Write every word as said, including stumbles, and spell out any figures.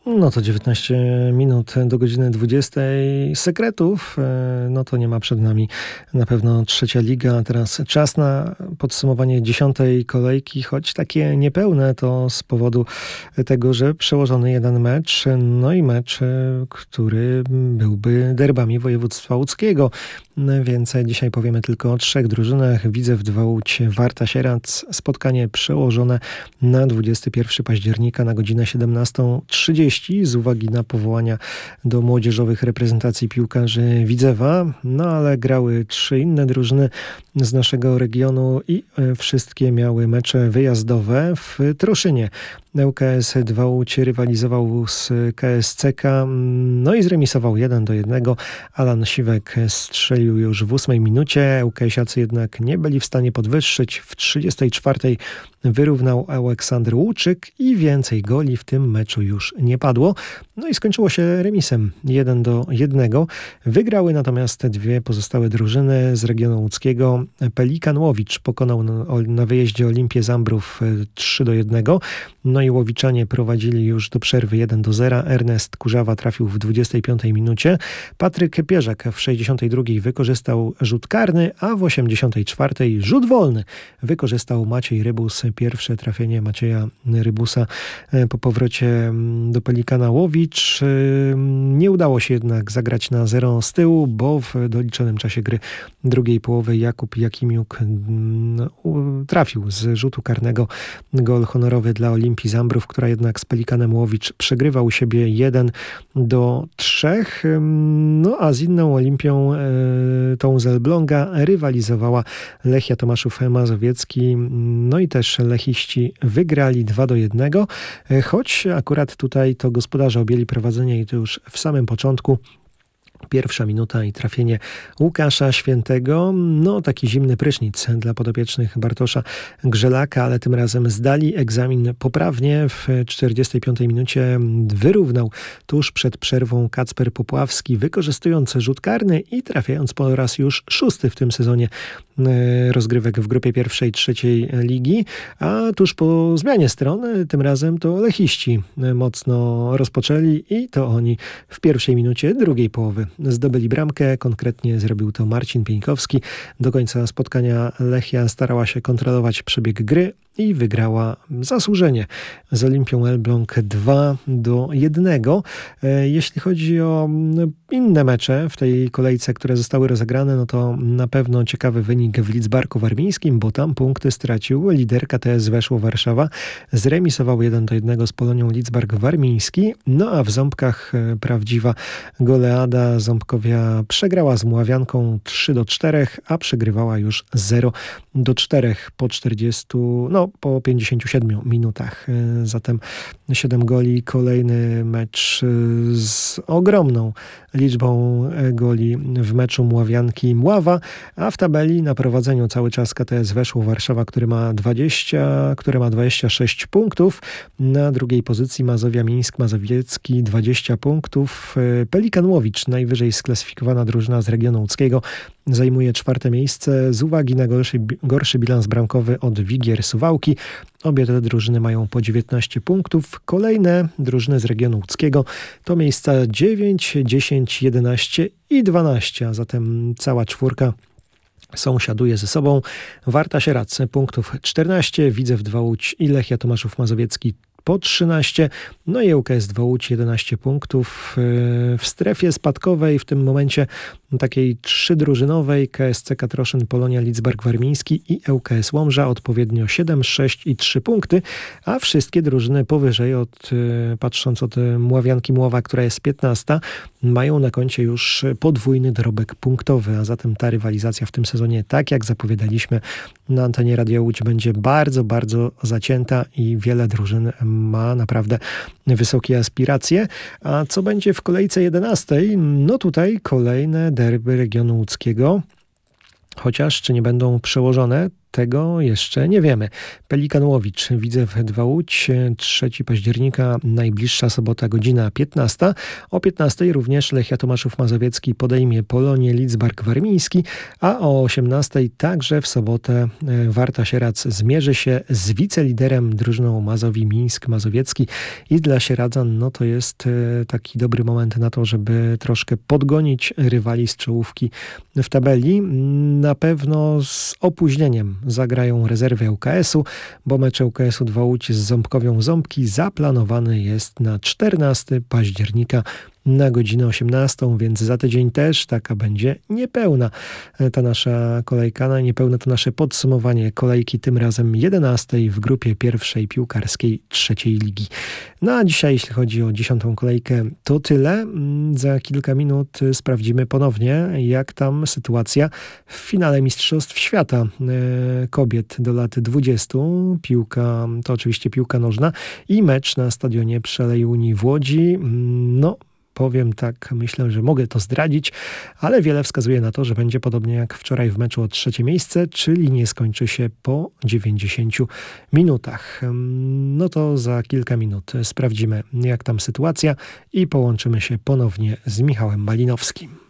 No to dziewiętnaście minut do godziny dwudziestej. Sekretów, no to nie ma przed nami na pewno trzecia liga. Teraz czas na podsumowanie dziesiątej kolejki, choć takie niepełne to z powodu tego, że przełożony jeden mecz, no i mecz, który byłby derbami województwa łódzkiego. Więc dzisiaj powiemy tylko o trzech drużynach. Widzew dwa Łódź, Warta Sierac. Spotkanie przełożone na dwudziestego pierwszego października na godzinę siedemnastą trzydzieści z uwagi na powołania do młodzieżowych reprezentacji piłkarzy Widzewa. No ale grały trzy inne drużyny z naszego regionu i wszystkie miały mecze wyjazdowe. W Troszynie L K S dwa Łódź rywalizował z K S C K, no i zremisował jeden do jednego. Alan Siwek strzelił już w ósmej minucie. ŁKS-iacy jednak nie byli w stanie podwyższyć. W trzydziestej czwartej wyrównał Aleksander Łuczyk i więcej goli w tym meczu już nie padło. No i skończyło się remisem jeden do jednego. Wygrały natomiast dwie pozostałe drużyny z regionu łódzkiego. Pelikan Łowicz pokonał na, na wyjeździe Olimpię Zambrów trzy do jednego. No i Łowiczanie prowadzili już do przerwy jeden do zera. Ernest Kurzawa trafił w dwudziestej piątej minucie. Patryk Pierzak w sześćdziesiątej drugiej wykorzystał rzut karny, a w osiemdziesiątej czwartej rzut wolny wykorzystał Maciej Rybus. Pierwsze trafienie Macieja Rybusa po powrocie do Pelikana Łowicz. Nie udało się jednak zagrać na zero z tyłu, bo w doliczonym czasie gry drugiej połowy Jakub Jakimiuk trafił z rzutu karnego gol honorowy dla Olimpii Zambrów, która jednak z Pelikanem Łowicz przegrywa u siebie jeden do trzech. No a z inną Olimpią, tą z Elbląga, rywalizowała Lechia Tomaszów Mazowiecki. No i też lechiści wygrali dwa do jednego, choć akurat tutaj to gospodarze objęli prowadzenie i to już w samym początku. Pierwsza minuta i trafienie Łukasza Świętego. No taki zimny prysznic dla podopiecznych Bartosza Grzelaka, ale tym razem zdali egzamin poprawnie. W czterdziestej piątej minucie wyrównał tuż przed przerwą Kacper Popławski, wykorzystując rzut karny i trafiając po raz już szósty w tym sezonie rozgrywek w grupie pierwszej, trzeciej ligi. A tuż po zmianie strony, tym razem to lechiści mocno rozpoczęli i to oni w pierwszej minucie drugiej połowy zdobyli bramkę, konkretnie zrobił to Marcin Pieńkowski. Do końca spotkania Lechia starała się kontrolować przebieg gry i wygrała zasłużenie z Olimpią Elbląg dwa do jednego. Jeśli chodzi o inne mecze w tej kolejce, które zostały rozegrane, no to na pewno ciekawy wynik w Lidzbarku Warmińskim, bo tam punkty stracił lider K T S Weszło Warszawa. Zremisował jeden do jednego z Polonią Lidzbark Warmiński. No a w Ząbkach prawdziwa goleada. Ząbkowia przegrała z Mławianką trzy do czterech, a przegrywała już zero do czterech po czterdziestu, no po pięćdziesięciu siedmiu minutach. Zatem siedem goli, kolejny mecz z ogromną liczbą goli w meczu Mławianki Mława, a w tabeli na prowadzeniu cały czas K T S Weszło Warszawa, który ma dwadzieścia, który ma dwadzieścia sześć punktów. Na drugiej pozycji Mazowia Mińsk Mazowiecki dwadzieścia punktów. Pelikan Łowicz, najwyżej sklasyfikowana drużyna z regionu łódzkiego, zajmuje czwarte miejsce z uwagi na gorszy, gorszy bilans bramkowy od Wigier Suwałki. Obie te drużyny mają po dziewiętnaście punktów. Kolejne drużyny z regionu łódzkiego to miejsca dziewięć, dziesięć, jedenaście i dwanaście, a zatem cała czwórka sąsiaduje ze sobą. Warta Sierac punktów czternaście, Widzew dwa Łódź i Lechia Tomaszów Mazowiecki po trzynaście, no i ŁKS dwa Łódź jedenaście punktów. W strefie spadkowej w tym momencie takiej trzydrużynowej K S C K Troszyn, Polonia Lidzbark Warmiński i ŁKS Łomża odpowiednio siedem, sześć i trzy punkty, a wszystkie drużyny powyżej, od, patrząc od Mławianki Mława, która jest piętnasta, mają na koncie już podwójny dorobek punktowy, a zatem ta rywalizacja w tym sezonie, tak jak zapowiadaliśmy na antenie Radia Łódź, będzie bardzo, bardzo zacięta i wiele drużyn ma naprawdę wysokie aspiracje. A co będzie w kolejce jedenastej? No tutaj kolejne derby regionu łódzkiego. Chociaż czy nie będą przełożone, Tego jeszcze nie wiemy. Pelikan Łowicz, Widzew dwa Łódź, trzeciego października, najbliższa sobota, godzina piętnasta. O piętnastej również Lechia Tomaszów Mazowiecki podejmie Polonię Lidzbark Warmiński, a o osiemnastej także w sobotę Warta Sierac zmierzy się z wiceliderem drużyną Mazowi Mińsk Mazowiecki i dla Sieradzan no to jest taki dobry moment na to, żeby troszkę podgonić rywali z czołówki w tabeli. Na pewno z opóźnieniem zagrają rezerwy ŁKS-u, bo mecz ŁKS-u dwa Łódź z Ząbkowią Ząbki zaplanowany jest na czternastego października na godzinę osiemnastą, więc za tydzień też taka będzie niepełna ta nasza kolejka, no niepełne to nasze podsumowanie kolejki, tym razem jedenastej w grupie pierwszej piłkarskiej trzeciej ligi. No a dzisiaj, jeśli chodzi o dziesiątą kolejkę, to tyle. Za kilka minut sprawdzimy ponownie, jak tam sytuacja w finale Mistrzostw Świata kobiet do lat dwudziestu. Piłka, to oczywiście piłka nożna i mecz na stadionie przy Alei Unii w Łodzi. No, powiem tak, myślę, że mogę to zdradzić, ale wiele wskazuje na to, że będzie podobnie jak wczoraj w meczu o trzecie miejsce, czyli nie skończy się po dziewięćdziesięciu minutach. No to za kilka minut sprawdzimy, jak tam sytuacja i połączymy się ponownie z Michałem Malinowskim.